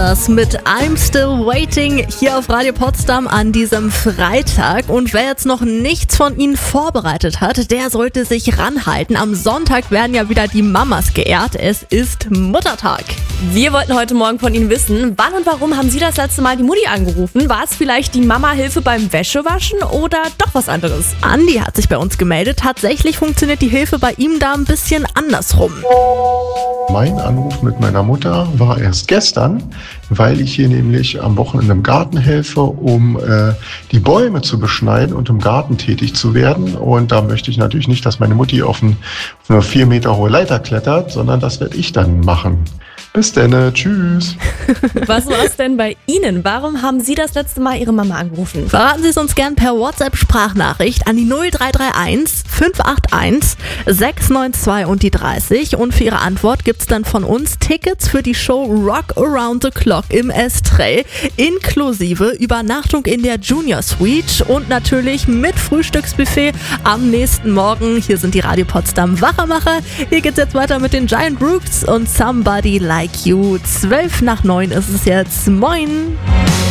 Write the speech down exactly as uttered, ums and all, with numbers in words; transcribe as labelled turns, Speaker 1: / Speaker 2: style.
Speaker 1: Brothers mit I'm Still Waiting hier auf Radio Potsdam an diesem Freitag. Und wer jetzt noch nichts von ihnen vorbereitet hat, der sollte sich ranhalten. Am Sonntag werden ja wieder die Mamas geehrt. Es ist Muttertag.
Speaker 2: Wir wollten heute Morgen von Ihnen wissen, wann und warum haben Sie das letzte Mal die Mutti angerufen? War es vielleicht die Mama-Hilfe beim Wäschewaschen oder doch was anderes?
Speaker 1: Andi hat sich bei uns gemeldet. Tatsächlich funktioniert die Hilfe bei ihm da ein bisschen andersrum.
Speaker 3: Mein Anruf mit meiner Mutter war erst gestern, weil ich hier nämlich am Wochenende im Garten helfe, um äh, die Bäume zu beschneiden und im Garten tätig zu werden. Und da möchte ich natürlich nicht, dass meine Mutti auf, ein, auf eine vier Meter hohe Leiter klettert, sondern das werde ich dann machen. Bis dann, tschüss.
Speaker 2: Was war es denn bei Ihnen? Warum haben Sie das letzte Mal Ihre Mama angerufen?
Speaker 1: Verraten Sie es uns gern per WhatsApp-Sprachnachricht an die null drei drei eins fünf acht eins sechs neun zwei und die dreißig. Und für Ihre Antwort gibt es dann von uns Tickets für die Show Rock Around the Clock im Estrell, inklusive Übernachtung in der Junior Suite und natürlich mit Frühstücksbuffet am nächsten Morgen. Hier sind die Radio Potsdam Wachermacher. Hier geht's jetzt weiter mit den Giant Roots und Somebody Like You. Zwölf nach neun ist es jetzt. Moin!